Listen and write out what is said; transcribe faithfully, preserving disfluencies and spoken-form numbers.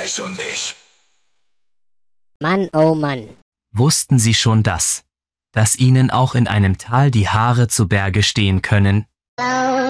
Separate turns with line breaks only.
Fleisch und ich.
Mann, oh Mann.
Wussten Sie schon das? Dass Ihnen auch in einem Tal die Haare zu Berge stehen können?